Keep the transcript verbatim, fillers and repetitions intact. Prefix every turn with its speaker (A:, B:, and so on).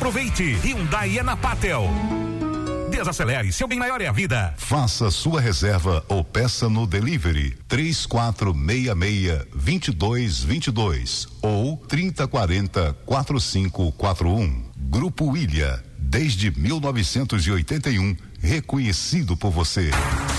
A: Aproveite, Hyundai é na Patel. Desacelere, seu bem maior é a vida.
B: Faça sua reserva ou peça no delivery três quatro seis seis, dois dois dois dois ou trinta quarenta, quarenta e cinco quarenta e um. Grupo Ilha, desde mil novecentos e oitenta e um, reconhecido por você.